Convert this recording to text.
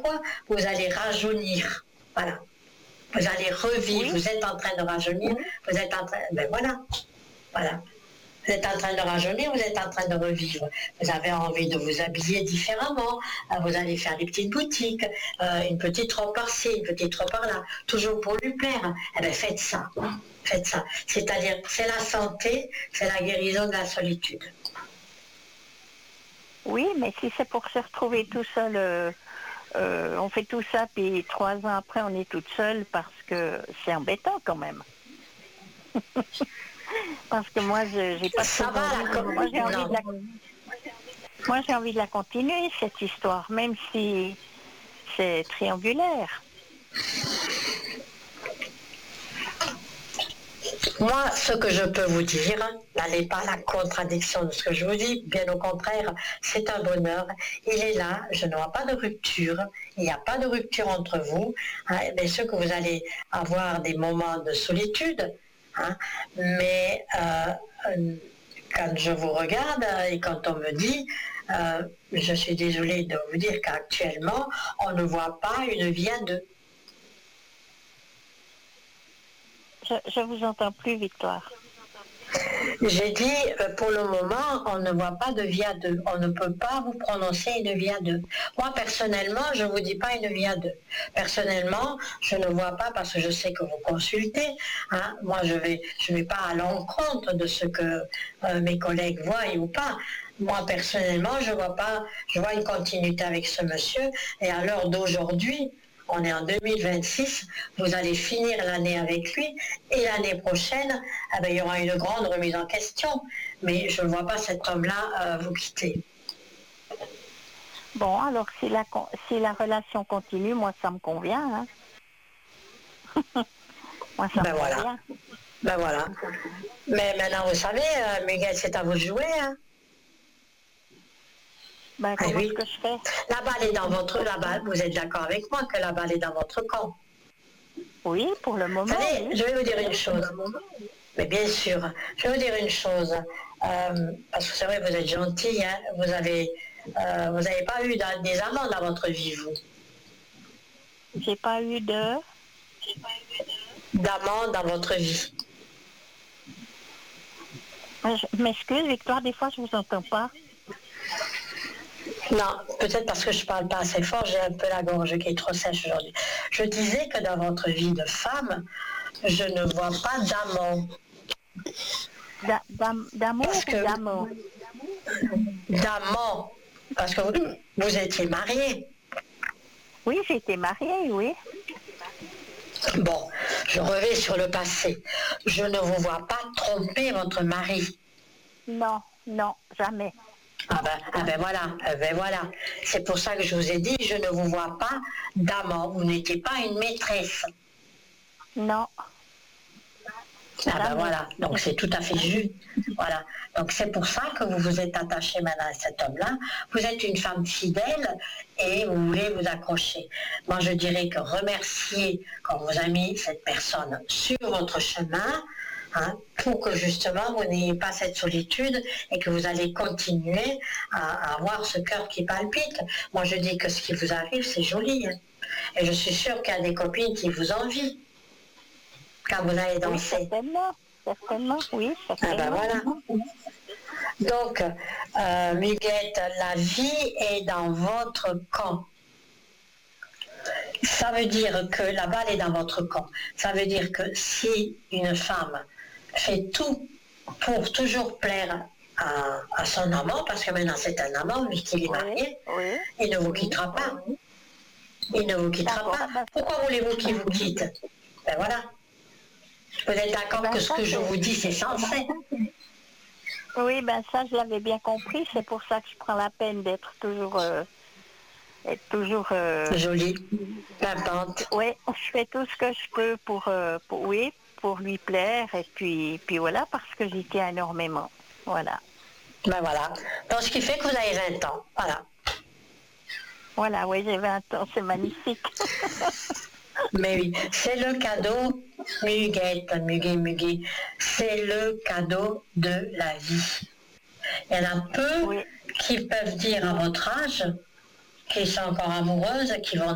fois, vous allez rajeunir. Voilà. Vous allez revivre, vous êtes en train de rajeunir, vous êtes en train... Ben voilà, voilà. Vous êtes en train de rajeunir, vous êtes en train de revivre. Vous avez envie de vous habiller différemment, vous allez faire des petites boutiques, une petite robe par-ci, une petite robe par-là, toujours pour lui plaire. Eh bien, faites ça. Faites ça. C'est-à-dire, c'est la santé, c'est la guérison de la solitude. Oui, mais si c'est pour se retrouver tout seul, on fait tout ça, puis 3 ans après, on est toute seule parce que c'est embêtant quand même. Parce que moi, j'ai pas ça va, moi, j'ai envie de la continuer, cette histoire, même si c'est triangulaire. Moi, ce que je peux vous dire, n'allez pas à la contradiction de ce que je vous dis, bien au contraire, c'est un bonheur. Il est là, je ne vois pas de rupture, il n'y a pas de rupture entre vous. Bien sûr que vous allez avoir des moments de solitude, mais quand je vous regarde et quand on me dit, je suis désolée de vous dire qu'actuellement, on ne voit pas une vie à deux. Je vous entends plus, Victoire. J'ai dit, pour le moment, on ne voit pas de vie à deux. On ne peut pas vous prononcer une vie à deux. Moi, personnellement, je ne vous dis pas une vie à deux. Personnellement, je ne vois pas, parce que je sais que vous consultez. Moi, je vais pas à l'encontre de ce que mes collègues voient ou pas. Moi, personnellement, je vois une continuité avec ce monsieur. Et à l'heure d'aujourd'hui, on est en 2026, vous allez finir l'année avec lui, et l'année prochaine, il y aura une grande remise en question. Mais je ne vois pas cet homme-là vous quitter. Bon, alors si la relation continue, moi ça me convient. Moi ça me convient. Ben voilà. Mais maintenant, vous savez, Miguel, c'est à vous de jouer. Comment est-ce que je fais? La balle est dans votre... vous êtes d'accord avec moi que la balle est dans votre camp? Oui, pour le moment. Vous savez, oui. je vais vous dire une chose. Mais bien sûr, je vais vous dire une chose. Parce que c'est vrai, vous êtes gentil. Vous n'avez pas eu des amants dans votre vie, vous? J'ai pas eu d'amants dans votre vie. Je m'excuse, Victoire, des fois je vous entends pas. Non, peut-être parce que je parle pas assez fort, j'ai un peu la gorge qui est trop sèche aujourd'hui. Je disais que dans votre vie de femme, je ne vois pas d'amant. D'amour ou d'amant? D'amant, parce que vous étiez mariée. Oui, j'ai été mariée, oui. Bon, je reviens sur le passé. Je ne vous vois pas tromper votre mari. Non, jamais. Ah ben voilà. C'est pour ça que je vous ai dit, je ne vous vois pas d'amant. Vous n'étiez pas une maîtresse. Non. Ah ben voilà, donc c'est tout à fait juste. Voilà. Donc c'est pour ça que vous vous êtes attaché maintenant à cet homme-là. Vous êtes une femme fidèle et vous voulez vous accrocher. Moi je dirais que remerciez quand vous avez mis cette personne sur votre chemin, pour que justement vous n'ayez pas cette solitude et que vous allez continuer à avoir ce cœur qui palpite. Moi je dis que ce qui vous arrive c'est joli. Et je suis sûre qu'il y a des copines qui vous envient quand vous allez danser. Oui, certainement, oui, certainement. Ah ben voilà. Donc, Muguette, la vie est dans votre camp. Ça veut dire que la balle est dans votre camp. Ça veut dire que si une femme fait tout pour toujours plaire à son amant, parce que maintenant c'est un amant, vu qu'il est marié, il ne vous quittera pas. Il ne vous quittera pas. Pourquoi voulez-vous qu'il vous quitte? Ben voilà. Vous êtes d'accord que ce que je vous dis, c'est censé? Oui, ça, je l'avais bien compris. C'est pour ça que je prends la peine d'être toujours... jolie, pimpante. Oui, je fais tout ce que je peux pour lui plaire. Et puis voilà, parce que j'y tiens énormément. Voilà. Ben voilà. Donc, ce qui fait que vous avez 20 ans. Voilà. Voilà, oui, j'ai 20 ans. C'est magnifique. Mais oui, c'est le cadeau, Muguet, c'est le cadeau de la vie. Il y en a peu qui peuvent dire à votre âge qu'ils sont encore amoureuses, qui vont